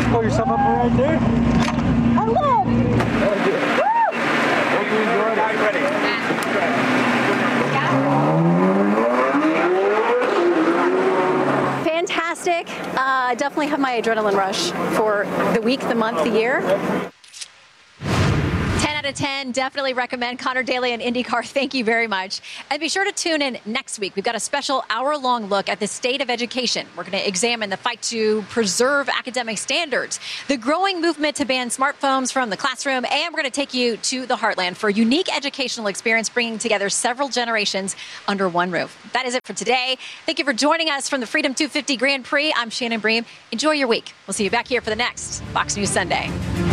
pull yourself up right there. I love. Hope you enjoyed it. Fantastic. Definitely have my adrenaline rush for the week, the month, the year. 10 out of 10. Definitely recommend Connor Daly and IndyCar. Thank you very much. And be sure to tune in next week. We've got a special hour-long look at the state of education. We're going to examine the fight to preserve academic standards, the growing movement to ban smartphones from the classroom, and we're going to take you to the Heartland for a unique educational experience, bringing together several generations under one roof. That is it for today. Thank you for joining us from the Freedom 250 Grand Prix. I'm Shannon Bream. Enjoy your week. We'll see you back here for the next Fox News Sunday.